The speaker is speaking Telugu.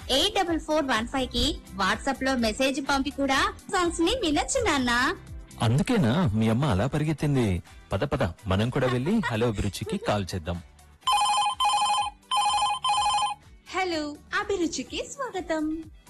84415 కి వాట్సాప్ లో మెసేజ్ పంపి కూడా సాంగ్స్ ని వినొచ్చు నాన్న. అందుకేనా మీ అమ్మ అలా పరిగెత్తింది? పద పద మనం కూడా వెళ్ళి హలో అభిరుచికి కాల్ చేద్దాం. హలో అభిరుచికి స్వాగతం.